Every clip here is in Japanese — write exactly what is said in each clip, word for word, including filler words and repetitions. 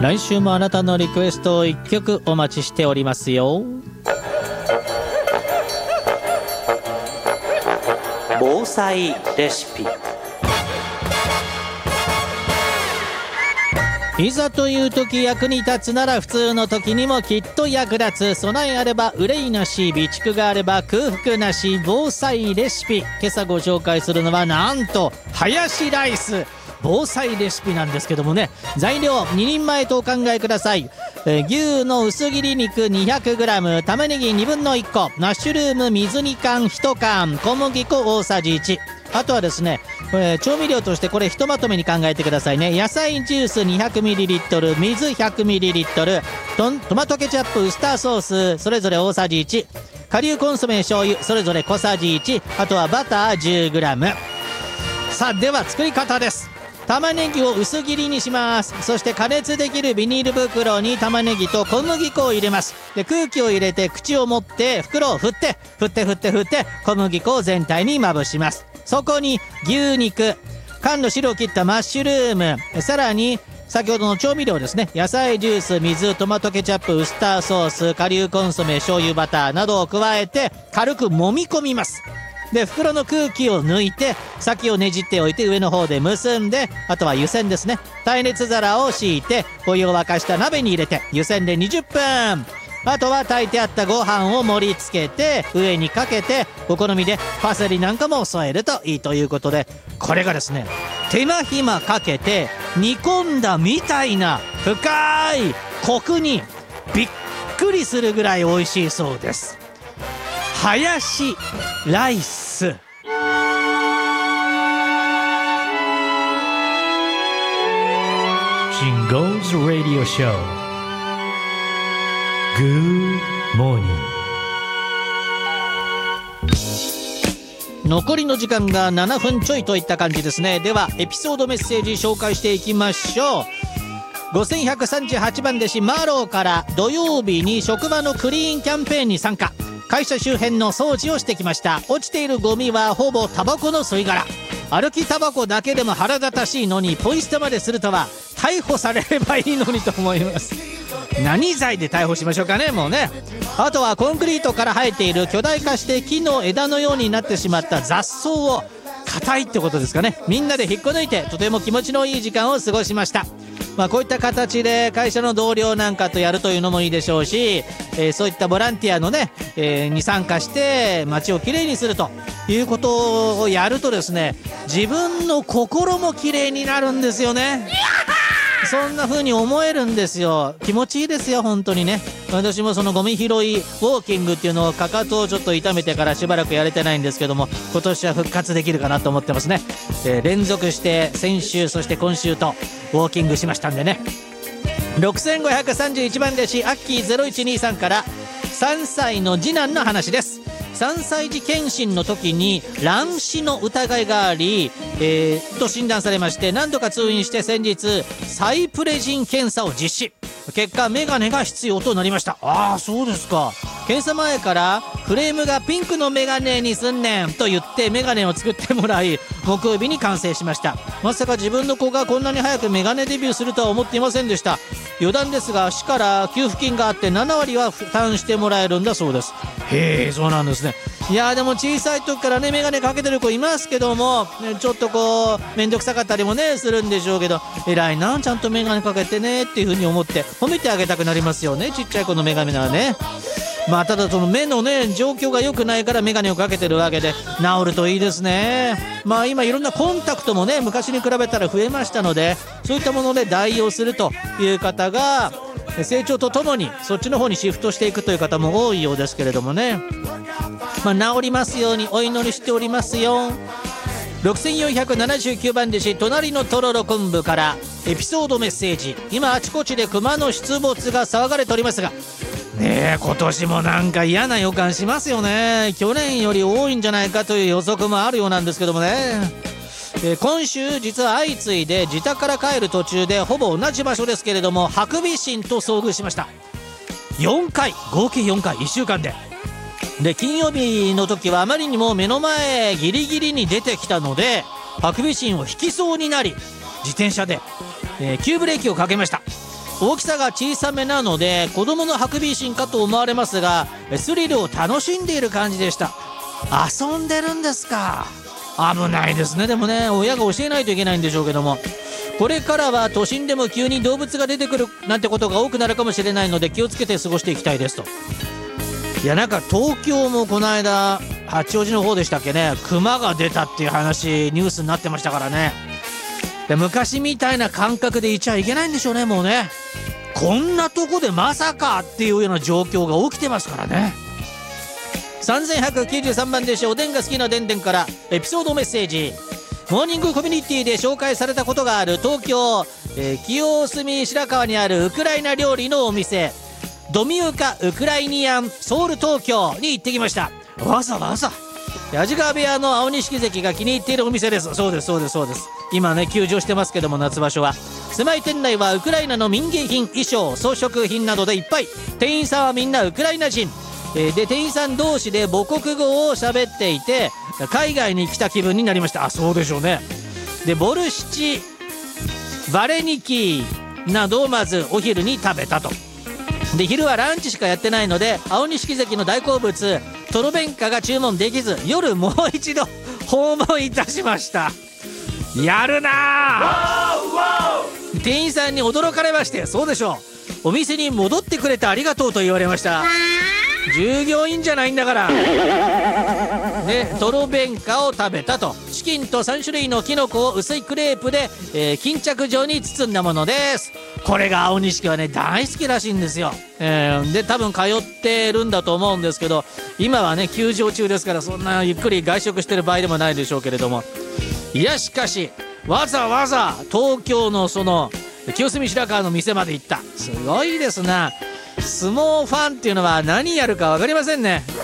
来週もあなたのリクエストをいっきょくお待ちしておりますよ。防災レシピ。いざという時役に立つなら普通の時にもきっと役立つ。備えあれば憂いなし、備蓄があれば空腹なし。防災レシピ。今朝ご紹介するのはなんとハヤシライス防災レシピなんですけどもね、材料ににんまえとお考えください。えー、牛の薄切り肉 にひゃくグラム、 玉ねぎにぶんのいっこ、マッシュルーム水に缶いち缶、小麦粉大さじいち。あとはですね、えー、調味料としてこれひとまとめに考えてくださいね。野菜ジュース にひゃくミリリットル、 水 ひゃくミリリットル、 ト, トマトケチャップウスターソースそれぞれ大さじいち、顆粒コンソメ醤油それぞれ小さじいち、あとはバター じゅうグラム。 さあでは作り方です。玉ねぎを薄切りにします。そして加熱できるビニール袋に玉ねぎと小麦粉を入れます。で空気を入れて口を持って袋を振って振って振って振って小麦粉を全体にまぶします。そこに牛肉、缶の汁を切ったマッシュルーム、さらに先ほどの調味料ですね、野菜ジュース、水、トマトケチャップ、ウスターソース、顆粒コンソメ、醤油、バターなどを加えて軽く揉み込みます。で袋の空気を抜いて先をねじっておいて上の方で結んで、あとは湯煎ですね。耐熱皿を敷いてお湯を沸かした鍋に入れて湯煎でにじゅっぷん。あとは炊いてあったご飯を盛り付けて上にかけてお好みでパセリなんかも添えるといいということで、これがですね手間暇かけて煮込んだみたいな深いコクにびっくりするぐらい美味しいそうです。ハヤシライス。シンゴーズラディオショー。Good morning。残りの時間がななふんちょいといった感じですね。ではエピソードメッセージ紹介していきましょう。ごせんひゃくさんじゅうはちばん弟子マローから、土曜日に職場のクリーンキャンペーンに参加。会社周辺の掃除をしてきました。落ちているゴミはほぼタバコの吸い殻。歩きタバコだけでも腹立たしいのにポイ捨てまでするとは逮捕されればいいのにと思います。何罪で逮捕しましょうかね、もうね。あとはコンクリートから生えている巨大化して木の枝のようになってしまった雑草を、硬いってことですかね、みんなで引っこ抜いてとても気持ちのいい時間を過ごしました。まあ、こういった形で会社の同僚なんかとやるというのもいいでしょうし、えー、そういったボランティアのね、えー、に参加して街をきれいにするということをやるとですね、自分の心もきれいになるんですよね。そんな風に思えるんですよ。気持ちいいですよ本当にね。私もそのゴミ拾いウォーキングっていうのをかかとをちょっと痛めてからしばらくやれてないんですけども、今年は復活できるかなと思ってますね。えー、連続して先週そして今週とウォーキングしましたんでね。ろくせんごひゃくさんじゅういちばん弟子アッキーゼロいちにさんから、さんさいの次男の話です。さんさい児検診の時に乱視の疑いがあり、えー、と診断されまして、何度か通院して先日サイプレジン検査を実施。結果メガネが必要となりました。ああそうですか。検査前からフレームがピンクのメガネにすんねんと言ってメガネを作ってもらい、木曜日に完成しました。まさか自分の子がこんなに早くメガネデビューするとは思っていませんでした。余談ですが市から給付金があってななわりは負担してもらえるんだそうです。へえ、そうなんですね。いやでも小さい時からねメガネかけてる子いますけども、ね、ちょっとこう面倒くさかったりもねするんでしょうけど、偉いなちゃんとメガネかけてねっていう風に思って褒めてあげたくなりますよね、ちっちゃい子のメガネはね。まあただその目のね状況が良くないからメガネをかけてるわけで、治るといいですね。まあ今いろんなコンタクトもね昔に比べたら増えましたので、そういったもので代用するという方が成長とともにそっちの方にシフトしていくという方も多いようですけれどもね。まあ治りますようにお祈りしておりますよ。ろくせんよんひゃくななじゅうきゅうばん弟子隣のとろろ昆布からエピソードメッセージ。今あちこちで熊の出没が騒がれておりますがねえ、今年もなんか嫌な予感しますよね。去年より多いんじゃないかという予測もあるようなんですけどもね。えー、今週実は相次いで自宅から帰る途中でほぼ同じ場所ですけれどもハクビシンと遭遇しました。よんかい、合計よんかい、いっしゅうかんで。で金曜日の時はあまりにも目の前ギリギリに出てきたのでハクビシンを引きそうになり自転車で、えー、急ブレーキをかけました。 大きさが小さめなので子供のハクビシンかと思われますが、スリルを楽しんでいる感じでした。遊んでるんですか。危ないですね。でもね、親が教えないといけないんでしょうけども、これからは都心でも急に動物が出てくるなんてことが多くなるかもしれないので気をつけて過ごしていきたいですと。いや、なんか東京もこの間八王子の方でしたっけね、クマが出たっていう話ニュースになってましたからね。で、昔みたいな感覚でいちゃいけないんでしょうね。もうね、こんなとこでまさかっていうような状況が起きてますからね。さんぜんひゃくきゅうじゅうさんばんでし、おでんが好きなでんでんからエピソードメッセージ。モーニングコミュニティで紹介されたことがある東京、えー、清澄白河にあるウクライナ料理のお店、ドミウカウクライニアンソウル東京に行ってきました。わざわざ安治川部屋の青錦関が気に入っているお店です。そうですそうですそうです。今ね休場してますけども、夏場所は狭い店内はウクライナの民芸品、衣装、装飾品などでいっぱい。店員さんはみんなウクライナ人、えー、で店員さん同士で母国語を喋っていて、海外に来た気分になりました。あ、そうでしょうね。でボルシチ、バレニキーなどをまずお昼に食べたと。で昼はランチしかやってないので、青錦関の大好物トロベンカが注文できず、夜もう一度訪問いたしました。やるなあ。店員さんに驚かれまして、そうでしょう、お店に戻ってくれてありがとうと言われました。従業員じゃないんだから。でトロベンカを食べたと。チキンとさん種類のキノコを薄いクレープで、えー、巾着状に包んだものです。これが青錦はね大好きらしいんですよ。えー、で多分通ってるんだと思うんですけど、今はね休場中ですから、そんなゆっくり外食してる場合でもないでしょうけれども、いやしかしわざわざ東京のその清澄白河の店まで行った。すごいですな。相撲ファンっていうのは何やるか分かりませんね。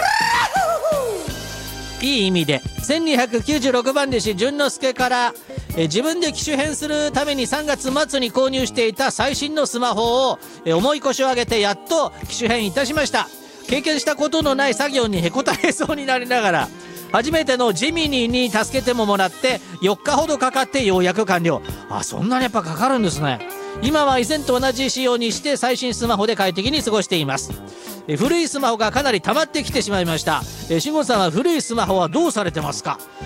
いい意味で。せんにひゃくきゅうじゅうろくばん弟子淳之介から、え自分で機種変するためにさんがつ末に購入していた最新のスマホを、え重い腰を上げてやっと機種変いたしました。経験したことのない作業にへこたれそうになりながら、初めてのジミニに助けてももらってよっかほどかかってようやく完了。あ、そんなにやっぱかかるんですね。今は以前と同じ仕様にして最新スマホで快適に過ごしています。え古いスマホがかなり溜まってきてしまいました。え慎吾さんは古いスマホはどうされてますか？